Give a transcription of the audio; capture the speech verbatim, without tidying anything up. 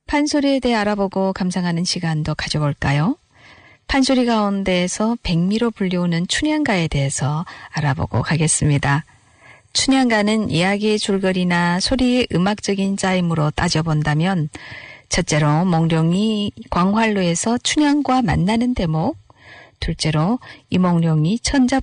판소리에 대해 알아보고 감상하는 시간도 가져볼까요? 판소리 가운데에서 백미로 불리우는 춘향가에 대해서 알아보고 가겠습니다. 춘향가는 이야기의 줄거리나 소리의 음악적인 짜임으로 따져본다면 첫째로 몽룡이 광활루에서 춘향과 만나는 대목, 둘째로 이몽룡이 천자